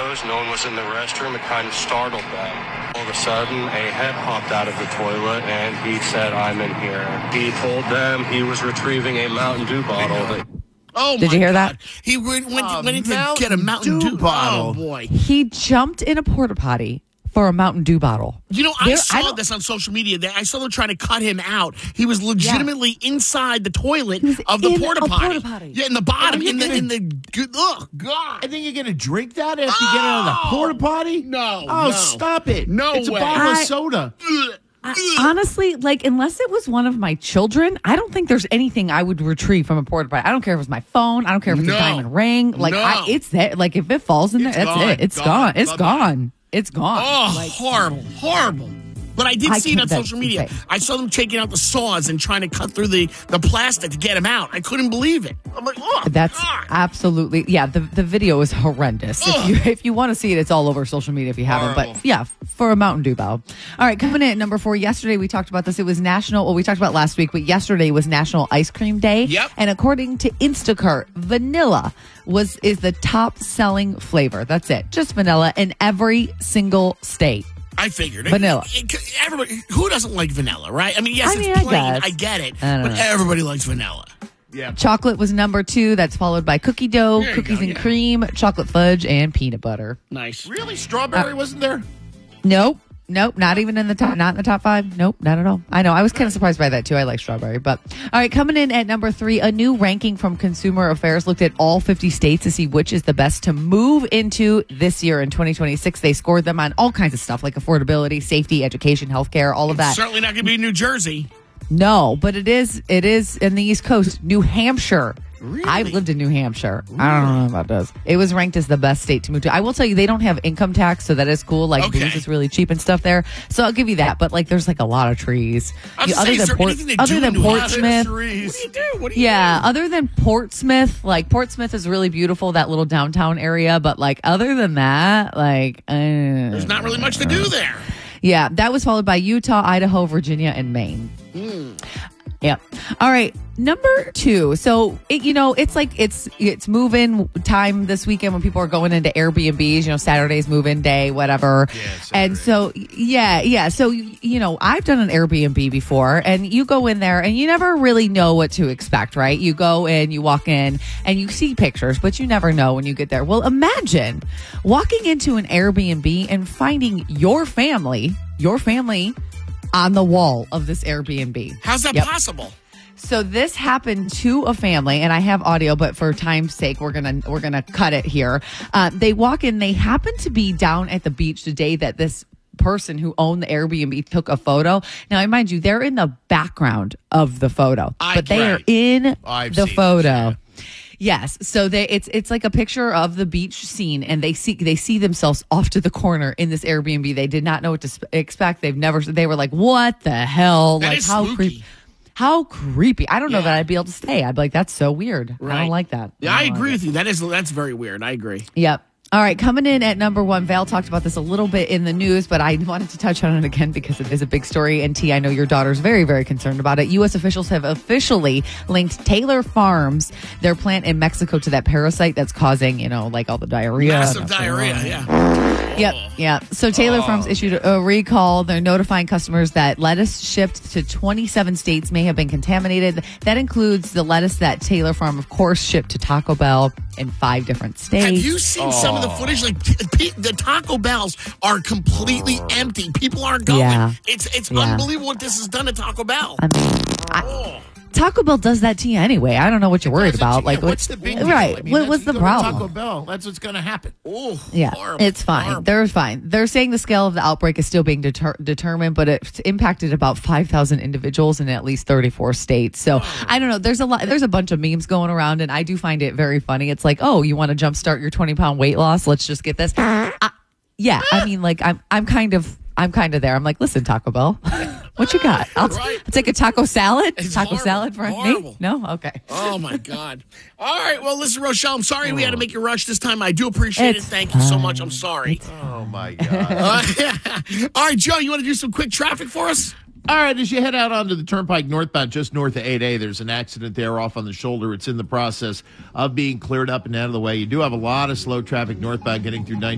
closed. No one was in the restroom. It kind of startled them. All of a sudden, a head hopped out of the toilet, and he said, "I'm in here." He told them he was retrieving a Mountain Dew bottle. Oh, did you hear that? He went to get a Mountain Dew bottle. Oh, boy. He jumped in a porta potty for a Mountain Dew bottle. You know, I saw this on social media. I saw them trying to cut him out. He was legitimately inside the toilet of the porta potty. Yeah, in the bottom. Oh, God. I think you're going to drink that after you get out of the porta potty? No. Oh, stop it. No It's way. a bottle of soda. Honestly, like, unless it was one of my children, I don't think there's anything I would retrieve from a porta potty. I don't care if it's my phone. I don't care if it's a diamond ring. Like, it's there. Like, if it falls in there, that's it. It's gone. It's gone. It's gone. Oh, horrible. But I did see it on social media. Insane. I saw them taking out the saws and trying to cut through the plastic to get him out. I couldn't believe it. I'm like, oh, that's God. Absolutely, yeah. The video is horrendous. If you want to see it, it's all over social media if you haven't. But yeah, for a Mountain Dew bottle. All right, coming in at number 4. Yesterday we talked about this. It was national. Well, we talked about last week, but yesterday was National Ice Cream Day. Yep. And according to Instacart, vanilla is the top selling flavor. That's it, just vanilla in every single state. I figured. Vanilla. Everybody, who doesn't like vanilla, right? I mean, yes, it's plain. I get it. But everybody likes vanilla. Yeah. Chocolate was number 2. That's followed by cookie dough, cookies and cream, chocolate fudge, and peanut butter. Nice. Really? Strawberry wasn't there? Nope, not even in the top. Not in the top 5. Nope, not at all. I know. I was kind of surprised by that too. I like strawberry, but all right. Coming in at number 3, a new ranking from Consumer Affairs looked at all 50 states to see which is the best to move into this year in 2026. They scored them on all kinds of stuff like affordability, safety, education, healthcare, all of that. Certainly not going to be New Jersey. No, but it is in the East Coast, New Hampshire. Really? I've lived in New Hampshire. I don't know about this. It was ranked as the best state to move to. I will tell you, they don't have income tax, so that is cool. Like, booze is really cheap and stuff there. So I'll give you that. But, like, there's, like, a lot of trees. Other than Portsmouth. What do you do? Other than Portsmouth, like, Portsmouth is really beautiful, that little downtown area. But, like, other than that, like, there's not really much to do there. Yeah, that was followed by Utah, Idaho, Virginia, and Maine. Yep. All right. Number 2. So, it's like it's move-in time this weekend when people are going into Airbnbs, Saturday's move-in day, whatever. Yeah, and so, yeah. So, I've done an Airbnb before, and you go in there and you never really know what to expect, right? You go in, you walk in, and you see pictures, but you never know when you get there. Well, imagine walking into an Airbnb and finding your family on the wall of this Airbnb. How's that possible? So this happened to a family, and I have audio, but for time's sake, we're gonna cut it here. They walk in. They happen to be down at the beach the day that this person who owned the Airbnb took a photo. Now, mind you, they're in the background of the photo, but they are in the photo. Yes, so it's like a picture of the beach scene, and they see themselves off to the corner in this Airbnb. They did not know what to expect. They were like, "What the hell?" That like is how spooky. creepy. How creepy. I don't know that I'd be able to stay. I'd be like, that's so weird. Right. I don't like that. Yeah, I agree with you. That's very weird. I agree. Yep. All right, coming in at number 1, Val talked about this a little bit in the news, but I wanted to touch on it again because it is a big story. And T, I know your daughter's very, very concerned about it. U.S. officials have officially linked Taylor Farms, their plant in Mexico, to that parasite that's causing, like all the diarrhea. Massive diarrhea, yeah. Yep. So Taylor Farms issued a recall. They're notifying customers that lettuce shipped to 27 states may have been contaminated. That includes the lettuce that Taylor Farm, of course, shipped to Taco Bell in 5 different states. Have you seen some of the footage? Like the Taco Bells are completely empty. People aren't going. Yeah. It's unbelievable what this has done to Taco Bell. Taco Bell does that to you anyway. I don't know what you're worried about. Like, what's the big deal? Right. I mean, what's the you go to problem? Taco Bell. That's what's going to happen. Oh, yeah, horrible, it's fine. horrible. They're fine. They're saying the scale of the outbreak is still being determined, but it's impacted about 5,000 individuals in at least 34 states. So I don't know. There's a bunch of memes going around, and I do find it very funny. It's like, oh, you want to jumpstart your 20-pound weight loss? Let's just get this. Yeah, I mean, like I'm kind of there. I'm like, listen, Taco Bell, what you got? I'll take a taco salad. It's taco horrible, salad for horrible. me? No? Okay. Oh, my God. All right. Well, listen, Rochelle, I'm sorry we had to make you rush this time. I do appreciate it. Thank you so much. I'm sorry. Oh, my God. All right, Joe, you want to do some quick traffic for us? All right, as you head out onto the Turnpike northbound, just north of 8A, there's an accident there off on the shoulder. It's in the process of being cleared up and out of the way. You do have a lot of slow traffic northbound getting through 19.